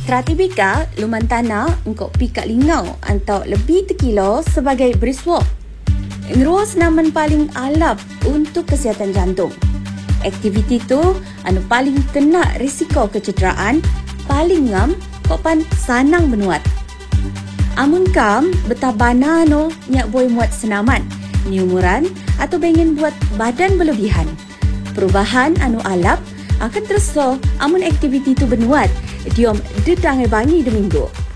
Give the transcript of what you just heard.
Strategi ka luman tanah engkau pi kat lingau atau lebih tekilo sebagai brisk walk. Ngeruah senaman paling alap untuk kesihatan jantung. Aktiviti tu paling kena risiko kecederaan, paling ngam kau pan sanang menuat. Amun kam betabana nyak boy muat senaman, ni umuran atau pengen buat badan berlebihan. Perubahan alap akan terus amun aktiviti tu benuat diom dedangai bangi de minggu.